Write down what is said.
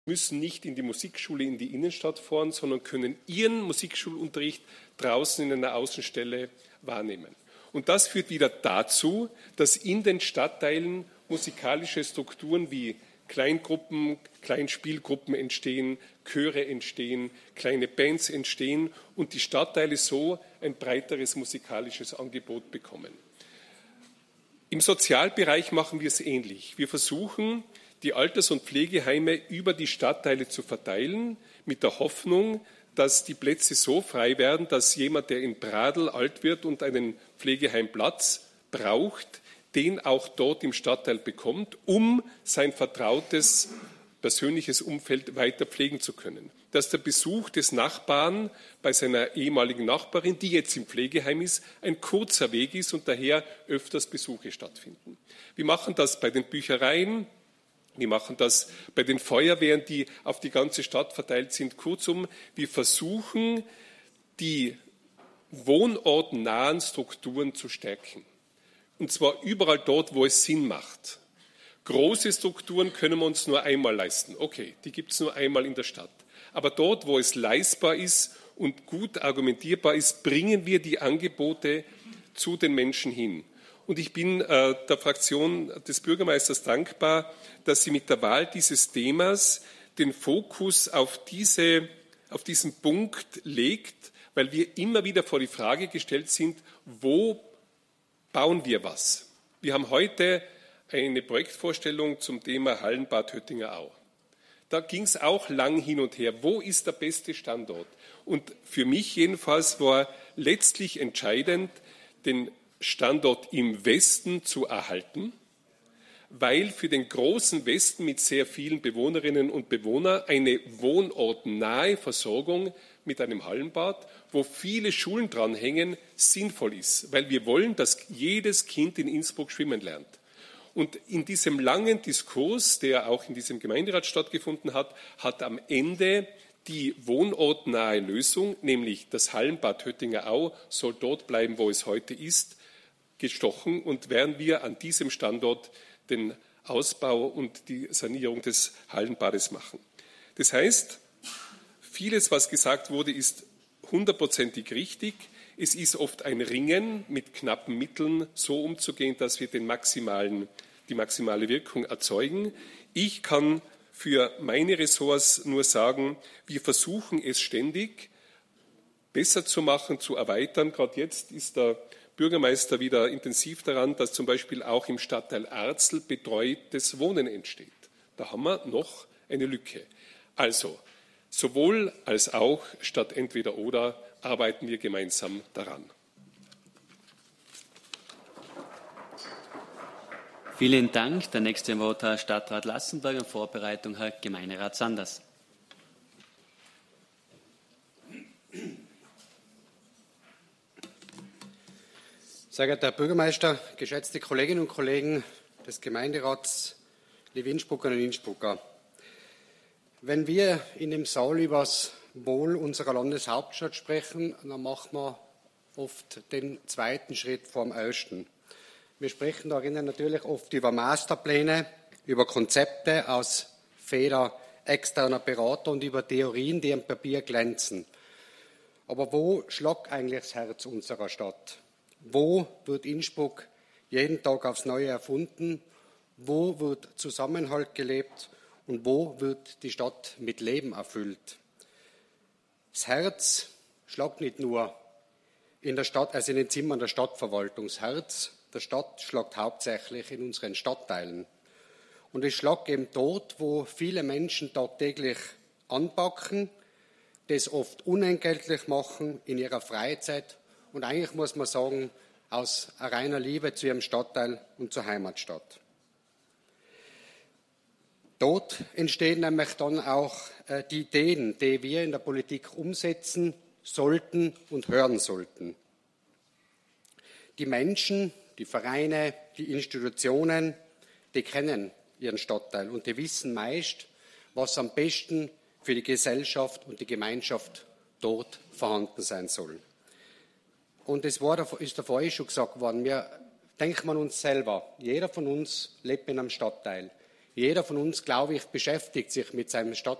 müssen nicht in die Musikschule in die Innenstadt fahren, sondern können ihren Musikschulunterricht draußen in einer Außenstelle wahrnehmen. Und das führt wieder dazu, dass in den Stadtteilen musikalische Strukturen wie Kleingruppen, Kleinspielgruppen entstehen, Chöre entstehen, kleine Bands entstehen und die Stadtteile so ein breiteres musikalisches Angebot bekommen. Im Sozialbereich machen wir es ähnlich. Wir versuchen, die Alters- und Pflegeheime über die Stadtteile zu verteilen, mit der Hoffnung, dass die Plätze so frei werden, dass jemand, der in Pradl alt wird und einen Pflegeheimplatz braucht, den auch dort im Stadtteil bekommt, um sein vertrautes, persönliches Umfeld weiter pflegen zu können. Dass der Besuch des Nachbarn bei seiner ehemaligen Nachbarin, die jetzt im Pflegeheim ist, ein kurzer Weg ist und daher öfters Besuche stattfinden. Wir machen das bei den Büchereien, wir machen das bei den Feuerwehren, die auf die ganze Stadt verteilt sind. Kurzum, wir versuchen, die wohnortnahen Strukturen zu stärken. Und zwar überall dort, wo es Sinn macht. Große Strukturen können wir uns nur einmal leisten. Okay, die gibt es nur einmal in der Stadt. Aber dort, wo es leistbar ist und gut argumentierbar ist, bringen wir die Angebote zu den Menschen hin. Und ich bin der Fraktion des Bürgermeisters dankbar, dass sie mit der Wahl dieses Themas den Fokus auf diesen Punkt legt, weil wir immer wieder vor die Frage gestellt sind, wo bauen wir was? Wir haben heute eine Projektvorstellung zum Thema Hallenbad Höttinger Au. Da ging es auch lang hin und her. Wo ist der beste Standort? Und für mich jedenfalls war letztlich entscheidend, den Standort im Westen zu erhalten, weil für den großen Westen mit sehr vielen Bewohnerinnen und Bewohnern eine wohnortnahe Versorgung mit einem Hallenbad, wo viele Schulen dranhängen, sinnvoll ist, weil wir wollen, dass jedes Kind in Innsbruck schwimmen lernt. Und in diesem langen Diskurs, der auch in diesem Gemeinderat stattgefunden hat, hat am Ende die wohnortnahe Lösung, nämlich das Hallenbad Höttinger Au, soll dort bleiben, wo es heute ist, gestochen und werden wir an diesem Standort den Ausbau und die Sanierung des Hallenbades machen. Das heißt, vieles, was gesagt wurde, ist hundertprozentig richtig. Es ist oft ein Ringen, mit knappen Mitteln so umzugehen, dass wir die maximale Wirkung erzeugen. Ich kann für meine Ressorts nur sagen, wir versuchen es ständig besser zu machen, zu erweitern. Gerade jetzt ist der Bürgermeister wieder intensiv daran, dass zum Beispiel auch im Stadtteil Arzl betreutes Wohnen entsteht. Da haben wir noch eine Lücke. Also sowohl als auch statt entweder oder arbeiten wir gemeinsam daran. Vielen Dank. Der nächste Wort Herr Stadtrat Lassenberg, in Vorbereitung Herr Gemeinderat Sanders. Sehr geehrter Herr Bürgermeister, geschätzte Kolleginnen und Kollegen des Gemeinderats, liebe Innsbruckerinnen und Innsbrucker. Wenn wir in dem Saal über das Wohl unserer Landeshauptstadt sprechen, dann machen wir oft den zweiten Schritt vor dem ersten. Wir sprechen darin natürlich oft über Masterpläne, über Konzepte aus Feder externer Berater und über Theorien, die am Papier glänzen. Aber wo schlägt eigentlich das Herz unserer Stadt? Wo wird Innsbruck jeden Tag aufs Neue erfunden? Wo wird Zusammenhalt gelebt? Und wo wird die Stadt mit Leben erfüllt? Das Herz schlägt nicht nur in der Stadt, also in den Zimmern der Stadtverwaltung. Das Herz der Stadt schlägt hauptsächlich in unseren Stadtteilen. Und es schlägt eben dort, wo viele Menschen tagtäglich anpacken, das oft unentgeltlich machen in ihrer Freizeit und eigentlich muss man sagen, aus reiner Liebe zu ihrem Stadtteil und zur Heimatstadt. Dort entstehen nämlich dann auch die Ideen, die wir in der Politik umsetzen sollten und hören sollten. Die Menschen, die Vereine, die Institutionen, die kennen ihren Stadtteil und die wissen meist, was am besten für die Gesellschaft und die Gemeinschaft dort vorhanden sein soll. Und es ist davor schon gesagt worden, wir denken an uns selber. Jeder von uns lebt in einem Stadtteil. Jeder von uns, glaube ich, beschäftigt sich mit seinem